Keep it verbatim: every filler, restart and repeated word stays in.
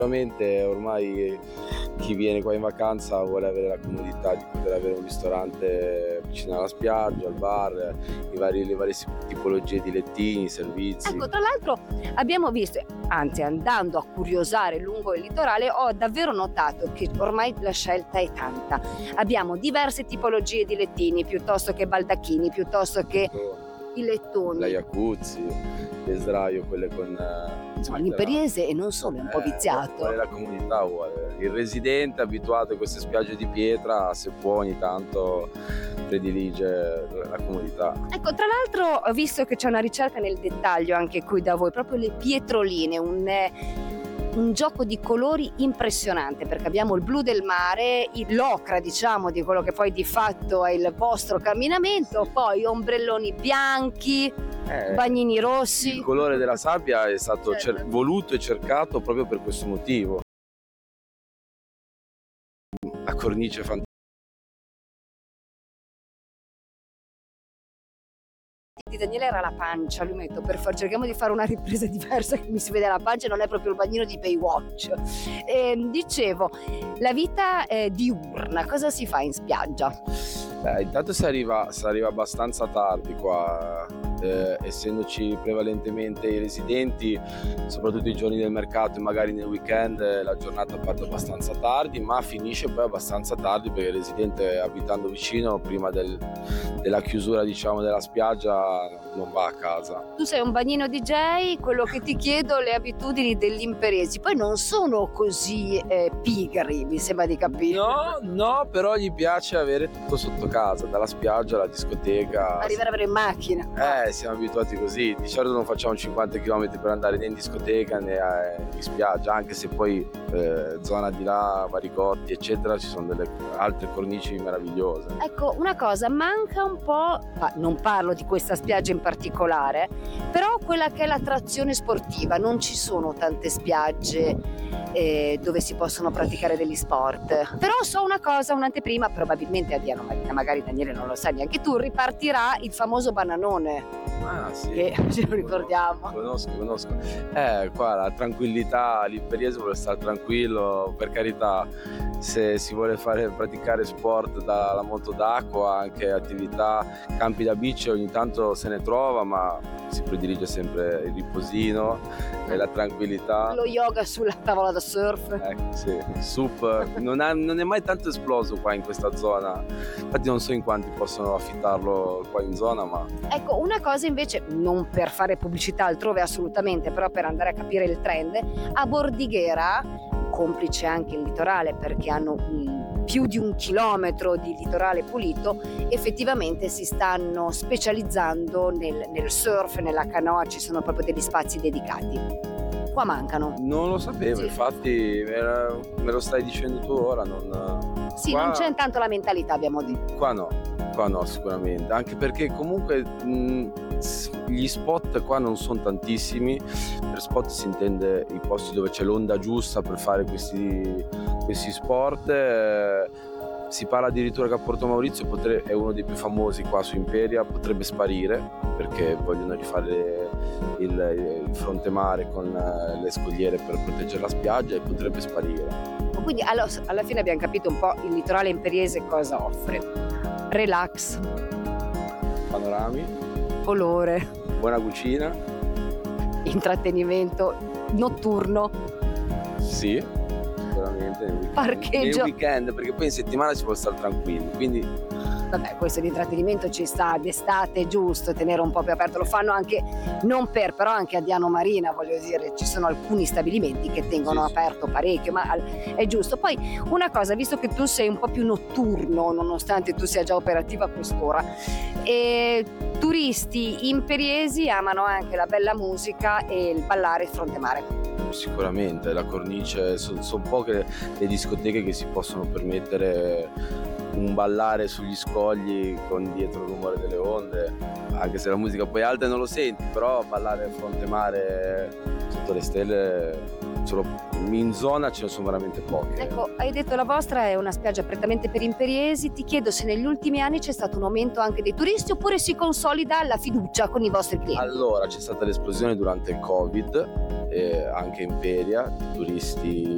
Sicuramente ormai chi viene qua in vacanza vuole avere la comodità di poter avere un ristorante vicino alla spiaggia, al bar, i vari, le varie tipologie di lettini, servizi. Ecco, tra l'altro abbiamo visto, anzi andando a curiosare lungo il litorale, ho davvero notato che ormai la scelta è tanta. Abbiamo diverse tipologie di lettini, piuttosto che baldacchini, piuttosto che i lettoni. La jacuzzi, le sdraio, quelle con... Insomma, l'imperiese e non solo, è un po' viziato. Vuole la comunità, vuole. Il residente abituato a queste spiagge di pietra, se può ogni tanto predilige la comodità. Ecco, tra l'altro ho visto che c'è una ricerca nel dettaglio anche qui da voi, proprio le pietroline, un... un gioco di colori impressionante, perché abbiamo il blu del mare, l'ocra diciamo di quello che poi di fatto è il vostro camminamento, poi ombrelloni bianchi, eh, bagnini rossi. Il colore della sabbia è stato certo. cer- voluto e cercato proprio per questo motivo. La cornice fantastica. Di Daniele era la pancia, lui mi ha detto per favore cerchiamo di fare una ripresa diversa che mi si vede la pancia, non è proprio il bagnino di Baywatch. E, dicevo, la vita eh, diurna, cosa si fa in spiaggia? Beh, intanto si arriva, si arriva abbastanza tardi qua, eh, essendoci prevalentemente i residenti, soprattutto i giorni del mercato e magari nel weekend eh, la giornata parte abbastanza tardi, ma finisce poi abbastanza tardi perché il residente abitando vicino prima del, della chiusura diciamo della spiaggia non va a casa. Tu sei un bagnino D J, quello che ti chiedo le abitudini degli imperesi, poi non sono così eh, pigri, mi sembra di capire. No, no, però gli piace avere tutto sotto casa, dalla spiaggia alla discoteca. Arrivare a avere in macchina. Eh, siamo abituati così, di solito non facciamo cinquanta chilometri per andare né in discoteca né in spiaggia, anche se poi eh, zona di là, Varicotti eccetera, ci sono delle altre cornici meravigliose. Ecco, una cosa, manca un po', non parlo di questa spiaggia in particolare, però quella che è l'attrazione sportiva, non ci sono tante spiagge eh, dove si possono praticare degli sport, però so una cosa, un'anteprima, probabilmente a Diano Marina, magari Daniele non lo sai neanche tu, ripartirà il famoso bananone. Ah sì, che ce lo ricordiamo. Conosco, conosco. Eh, qua la tranquillità, l'imperiese vuole stare tranquillo, per carità, se si vuole fare praticare sport dalla moto d'acqua, anche attività, campi da beach ogni tanto se ne trova, ma si predilige sempre il riposino e la tranquillità. Lo yoga sulla tavola da surf. Ecco, sì. Sup non, ha, non è mai tanto esploso qua in questa zona, infatti non so in quanti possono affittarlo qua in zona, ma... Ecco, una cosa invece, non per fare pubblicità altrove assolutamente, però per andare a capire il trend, a Bordighera, complice anche il litorale perché hanno um, più di un chilometro di litorale pulito, effettivamente si stanno specializzando nel, nel surf, nella canoa, ci sono proprio degli spazi dedicati. Qua mancano. Non lo sapevo, sì. Infatti me, la, me lo stai dicendo tu ora. Non, sì, qua, non c'è tanto la mentalità, abbiamo detto. Qua no, qua no sicuramente, anche perché comunque mh, gli spot qua non sono tantissimi, per spot si intende i posti dove c'è l'onda giusta per fare questi, questi sport. Eh, si parla addirittura che a Porto Maurizio potre, è uno dei più famosi qua su Imperia, potrebbe sparire perché vogliono rifare il, il fronte mare con le scogliere per proteggere la spiaggia e potrebbe sparire. Quindi alla, alla fine abbiamo capito un po' il litorale imperiese cosa offre. Relax, panorami, colore, buona cucina, intrattenimento notturno. Sì, sicuramente nel weekend. Parcheggio. Nel weekend, perché poi in settimana si può stare tranquilli, quindi... Vabbè, questo di intrattenimento ci sta, d'estate è giusto tenere un po' più aperto, lo fanno anche, non per, però anche a Diano Marina, voglio dire, ci sono alcuni stabilimenti che tengono sì, aperto parecchio, ma è giusto. Poi una cosa, visto che tu sei un po' più notturno, nonostante tu sia già operativa a quest'ora, e turisti imperiesi amano anche la bella musica e il ballare fronte mare. Sicuramente, la cornice, sono son poche le discoteche che si possono permettere un ballare sugli scogli con dietro il rumore delle onde, anche se la musica poi è alta e non lo senti, però ballare fronte mare sotto le stelle solo in zona ce ne sono veramente poche. Ecco, hai detto la vostra è una spiaggia prettamente per imperiesi, ti chiedo se negli ultimi anni c'è stato un aumento anche dei turisti oppure si consolida la fiducia con i vostri clienti? Allora, c'è stata l'esplosione durante il Covid, eh, anche Imperia, turisti